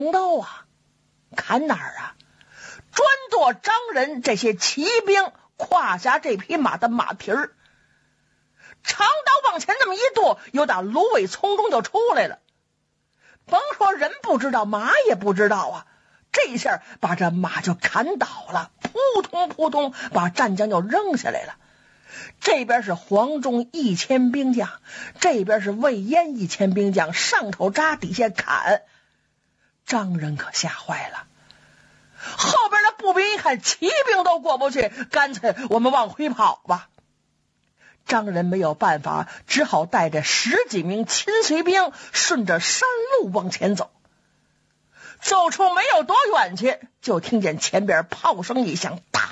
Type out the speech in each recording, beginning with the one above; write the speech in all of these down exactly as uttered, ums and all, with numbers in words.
刀啊，砍哪儿啊？专剁张人这些骑兵胯下这匹马的马蹄儿。长刀往前这么一剁，有打芦苇丛中就出来了。甭说人不知道，马也不知道啊。这下把这马就砍倒了，扑通扑通把战将就扔下来了。这边是黄忠一千兵将，这边是魏延一千兵将，上头扎底下砍。张人可吓坏了，后边的步兵一看骑兵都过不去，干脆我们往回跑吧。张人没有办法，只好带着十几名亲随兵顺着山路往前走。走出没有多远去，就听见前边炮声一响，大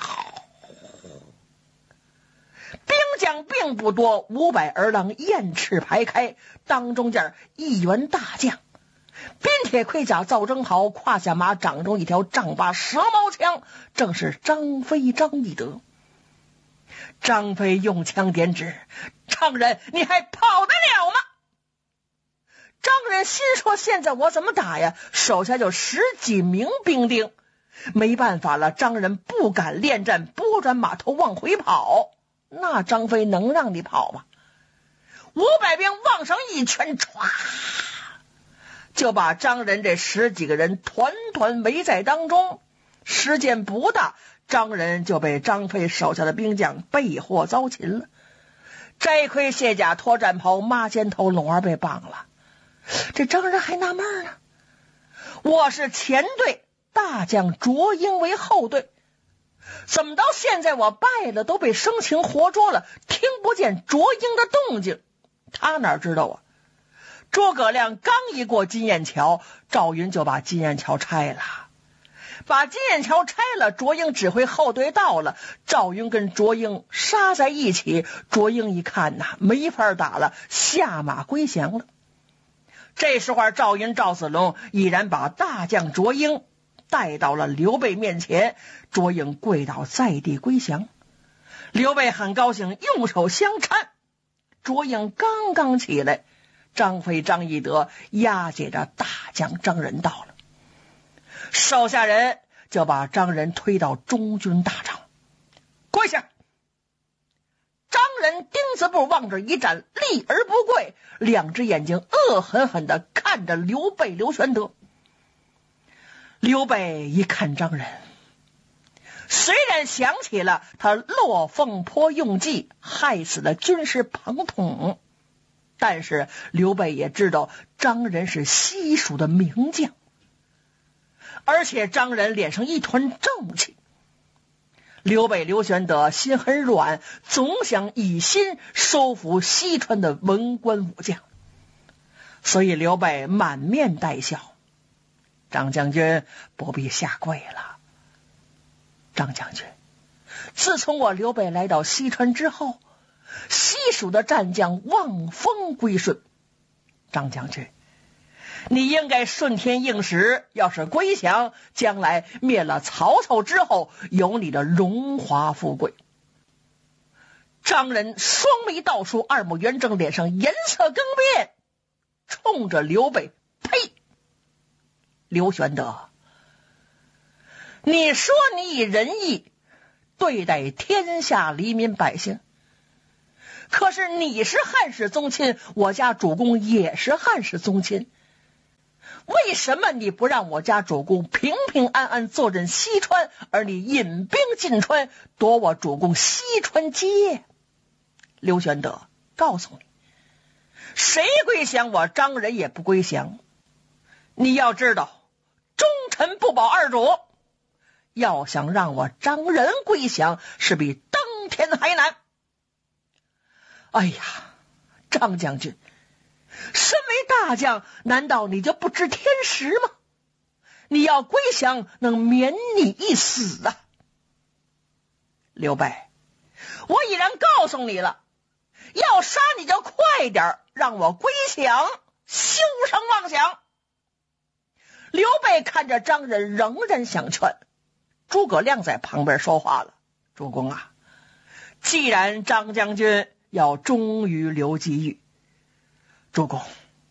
兵将并不多，五百儿郎雁翅排开，当中间一员大将，鬓铁盔甲赵征豪，胯下马掌中一条丈八蛇矛枪，正是张飞张翼德。张飞用枪点指，张人你还跑得了吗？张人心说，现在我怎么打呀？手下就十几名兵丁，没办法了。张人不敢恋战，拨转马头往回跑。那张飞能让你跑吗？五百兵往上一拳，歘，就把张人这十几个人团团围在当中。时间不大，张人就被张飞手下的兵将被获遭擒了。摘盔卸甲脱战袍，抹肩头拢儿被绑了。这张人还纳闷呢，我是前队，大将卓英为后队，怎么到现在我败了，都被生擒活捉了，听不见卓英的动静？他哪知道啊？诸葛亮刚一过金雁桥，赵云就把金雁桥拆了。把金雁桥拆了，卓英指挥后队到了，赵云跟卓英杀在一起。卓英一看呐，没法打了，下马归降了。这时候赵云赵子龙已然把大将卓英带到了刘备面前，卓英跪倒在地归降。刘备很高兴，用手相搀。卓英刚刚起来，张飞张翼德押解着大将张人到了，手下人就把张人推到中军大帐，跪下。张人钉子步往这一站，立而不跪，两只眼睛恶狠狠地看着刘备刘玄德。刘备一看张人，虽然想起了他落凤坡用计害死了军师庞统，但是刘备也知道张人是西蜀的名将，而且张人脸上一团正气。刘备刘玄德心很软，总想一心收服西川的文官武将，所以刘备满面带笑。张将军不必下跪了。张将军，自从我刘备来到西川之后，西蜀的战将望风归顺。张将军，你应该顺天应时，要是归降，将来灭了曹操之后，有你的荣华富贵。张人双眉倒竖，二目圆睁，脸上颜色更变，冲着刘备，呸！刘玄德，你说你以仁义对待天下黎民百姓，可是你是汉室宗亲，我家主公也是汉室宗亲，为什么你不让我家主公平平安安坐镇西川，而你引兵进川，夺我主公西川基业？刘玄德，告诉你，谁归降我张人也不归降。你要知道，忠臣不保二主，要想让我张人归降，是比登天还难。哎呀，张将军，身为大将，难道你就不知天时吗？你要归降，能免你一死啊！刘备，我已然告诉你了，要杀你就快点，让我归降，休生妄想。刘备看着张人，仍然想劝。诸葛亮在旁边说话了：主公啊，既然张将军要忠于刘季玉，主公，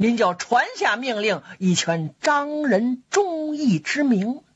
您就传下命令，以全张人忠义之名。